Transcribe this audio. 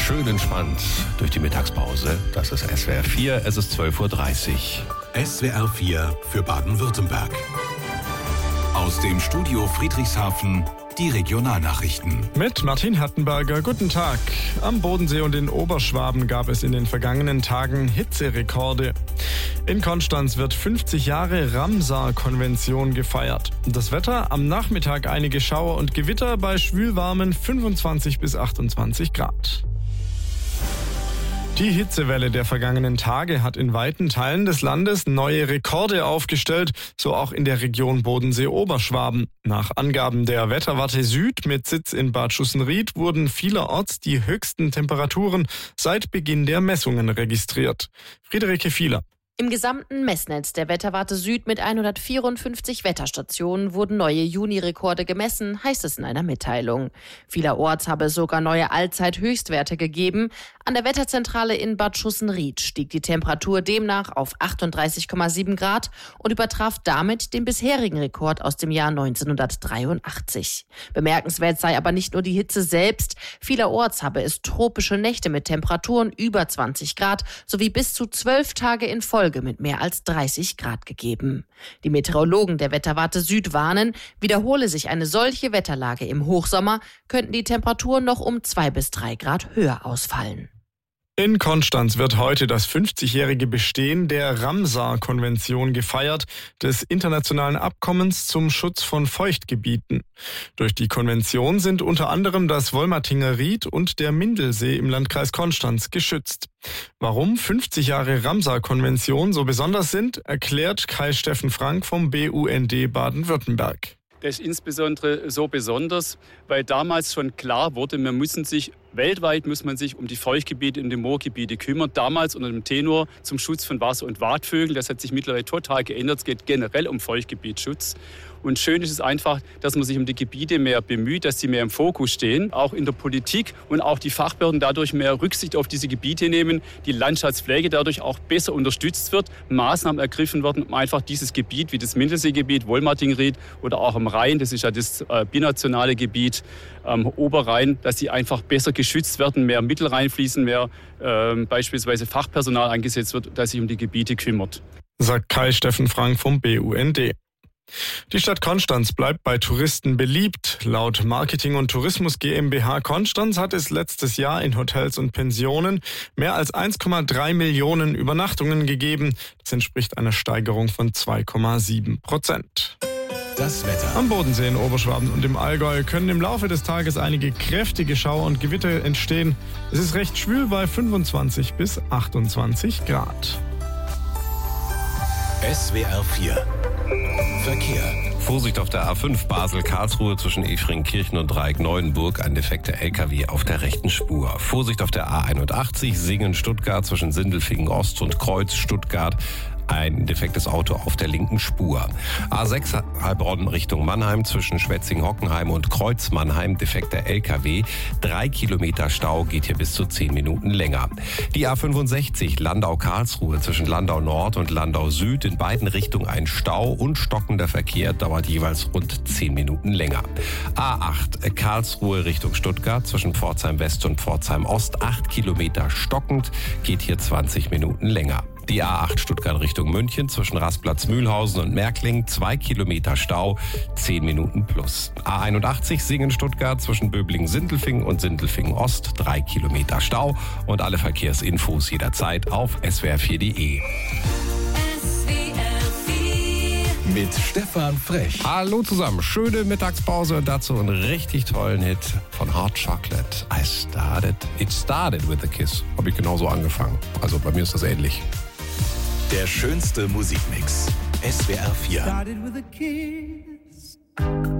Schön entspannt durch die Mittagspause. Das ist SWR 4, es ist 12.30 Uhr. SWR 4 für Baden-Württemberg. Aus dem Studio Friedrichshafen die Regionalnachrichten. Mit Martin Hattenberger, guten Tag. Am Bodensee und in Oberschwaben gab es in den vergangenen Tagen Hitzerekorde. In Konstanz wird 50 Jahre Ramsar-Konvention gefeiert. Das Wetter am Nachmittag einige Schauer und Gewitter bei schwülwarmen 25 bis 28 Grad. Die Hitzewelle der vergangenen Tage hat in weiten Teilen des Landes neue Rekorde aufgestellt, so auch in der Region Bodensee-Oberschwaben. Nach Angaben der Wetterwarte Süd mit Sitz in Bad Schussenried wurden vielerorts die höchsten Temperaturen seit Beginn der Messungen registriert. Friederike Fieler. Im gesamten Messnetz der Wetterwarte Süd mit 154 Wetterstationen wurden neue Juni-Rekorde gemessen, heißt es in einer Mitteilung. Vielerorts habe es sogar neue Allzeit-Höchstwerte gegeben. An der Wetterzentrale in Bad Schussenried stieg die Temperatur demnach auf 38,7 Grad und übertraf damit den bisherigen Rekord aus dem Jahr 1983. Bemerkenswert sei aber nicht nur die Hitze selbst. Vielerorts habe es tropische Nächte mit Temperaturen über 20 Grad sowie bis zu 12 Tage in Folge mit mehr als 30 Grad gegeben. Die Meteorologen der Wetterwarte Süd warnen, wiederhole sich eine solche Wetterlage im Hochsommer, könnten die Temperaturen noch um 2 bis 3 Grad höher ausfallen. In Konstanz wird heute das 50-jährige Bestehen der Ramsar-Konvention gefeiert, des internationalen Abkommens zum Schutz von Feuchtgebieten. Durch die Konvention sind unter anderem das Wolmertinger Ried und der Mindelsee im Landkreis Konstanz geschützt. Warum 50 Jahre Ramsar-Konvention so besonders sind, erklärt Kai-Steffen Frank vom BUND Baden-Württemberg. Das ist insbesondere so besonders, weil damals schon klar wurde, weltweit muss man sich um die Feuchtgebiete und die Moorgebiete kümmern. Damals unter dem Tenor zum Schutz von Wasser- und Watvögeln. Das hat sich mittlerweile total geändert. Es geht generell um Feuchtgebietsschutz. Und schön ist es einfach, dass man sich um die Gebiete mehr bemüht, dass sie mehr im Fokus stehen. Auch in der Politik und auch die Fachbehörden dadurch mehr Rücksicht auf diese Gebiete nehmen. Die Landschaftspflege dadurch auch besser unterstützt wird. Maßnahmen ergriffen werden, um einfach dieses Gebiet, wie das Mindelseegebiet, Wolmertingried oder auch am Rhein, das ist ja das binationale Gebiet, Oberrhein, dass sie einfach besser geschützt werden, mehr Mittel reinfließen, mehr beispielsweise Fachpersonal eingesetzt wird, das sich um die Gebiete kümmert. Sagt Kai-Steffen Frank vom BUND. Die Stadt Konstanz bleibt bei Touristen beliebt. Laut Marketing und Tourismus GmbH Konstanz hat es letztes Jahr in Hotels und Pensionen mehr als 1,3 Millionen Übernachtungen gegeben. Das entspricht einer Steigerung von 2,7%. Das Wetter. Am Bodensee in Oberschwaben und im Allgäu können im Laufe des Tages einige kräftige Schauer und Gewitter entstehen. Es ist recht schwül bei 25 bis 28 Grad. SWR 4 Verkehr. Vorsicht auf der A5 Basel-Karlsruhe zwischen Efringkirchen und Dreieck-Neuenburg, ein defekter LKW auf der rechten Spur. Vorsicht auf der A81 Singen-Stuttgart zwischen Sindelfingen-Ost und Kreuz-Stuttgart. Ein defektes Auto auf der linken Spur. A6 Heilbronn Richtung Mannheim zwischen Schwetzing-Hockenheim und Kreuz-Mannheim, defekter LKW. 3 Kilometer Stau, geht hier bis zu 10 Minuten länger. Die A65 Landau-Karlsruhe zwischen Landau Nord und Landau Süd, in beiden Richtungen ein Stau und stockender Verkehr, dauert jeweils rund 10 Minuten länger. A8 Karlsruhe Richtung Stuttgart zwischen Pforzheim West und Pforzheim Ost, 8 Kilometer stockend, geht hier 20 Minuten länger. Die A8 Stuttgart Richtung München zwischen Rastplatz-Mühlhausen und Märkling, 2 Kilometer Stau, 10 Minuten plus. A81 Singen-Stuttgart zwischen Böblingen-Sindelfingen und Sindelfingen-Ost, 3 Kilometer Stau und alle Verkehrsinfos jederzeit auf swr4.de. Mit Stefan Frech. Hallo zusammen, schöne Mittagspause und dazu einen richtig tollen Hit von Hot Chocolate. It started with a kiss. Habe ich genauso angefangen. Also bei mir ist das ähnlich. Der schönste Musikmix. SWR 4. Started with a kiss.